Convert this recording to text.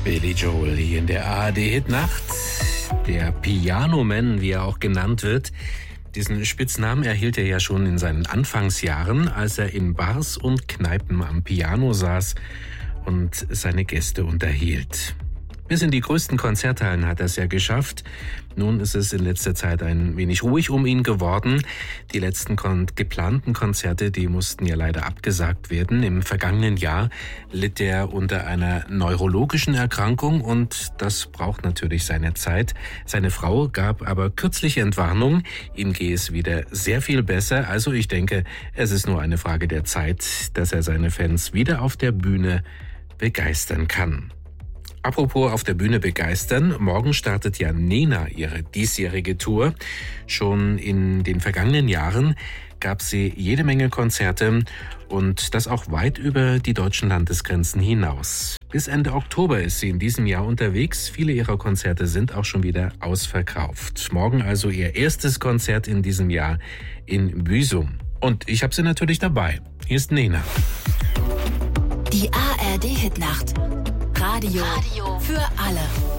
Billy Joel hier in der ARD-Hitnacht. Der Piano Man, wie er auch genannt wird. Diesen Spitznamen erhielt er ja schon in seinen Anfangsjahren, als er in Bars und Kneipen am Piano saß und seine Gäste unterhielt. Bis in die größten Konzerthallen hat er es ja geschafft. Nun ist es in letzter Zeit ein wenig ruhig um ihn geworden. Die letzten geplanten Konzerte, die mussten ja leider abgesagt werden. Im vergangenen Jahr litt er unter einer neurologischen Erkrankung und das braucht natürlich seine Zeit. Seine Frau gab aber kürzlich Entwarnung. Ihm gehe es wieder sehr viel besser. Also ich denke, es ist nur eine Frage der Zeit, dass er seine Fans wieder auf der Bühne begeistern kann. Apropos auf der Bühne begeistern, morgen startet ja Nena ihre diesjährige Tour. Schon in den vergangenen Jahren gab sie jede Menge Konzerte und das auch weit über die deutschen Landesgrenzen hinaus. Bis Ende Oktober ist sie in diesem Jahr unterwegs. Viele ihrer Konzerte sind auch schon wieder ausverkauft. Morgen also ihr erstes Konzert in diesem Jahr in Büsum. Und ich habe sie natürlich dabei. Hier ist Nena. Die ARD-Hitnacht. Radio für alle.